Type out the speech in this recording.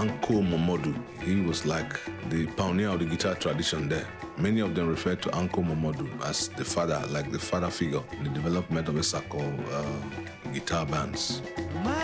Anko Momodu. He was like the pioneer of the guitar tradition there. Many of them refer to Anko Momodu as the father, like the father figure in the development of Esako guitar bands.